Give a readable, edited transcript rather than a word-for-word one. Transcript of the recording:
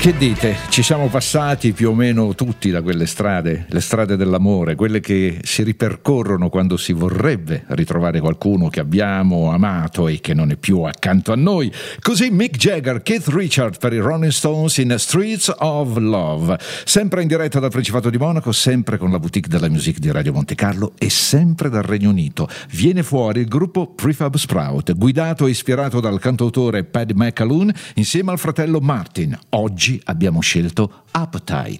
Che dite? Ci siamo passati più o meno tutti da quelle strade, le strade dell'amore, quelle che si ripercorrono quando si vorrebbe ritrovare qualcuno che abbiamo amato e che non è più accanto a noi. Così Mick Jagger, Keith Richards per i Rolling Stones in Streets of Love. Sempre in diretta dal Principato di Monaco, sempre con la boutique della music di Radio Monte Carlo e sempre dal Regno Unito. Viene fuori il gruppo Prefab Sprout, guidato e ispirato dal cantautore Paddy McAloon insieme al fratello Martin. Oggi abbiamo scelto Appetite.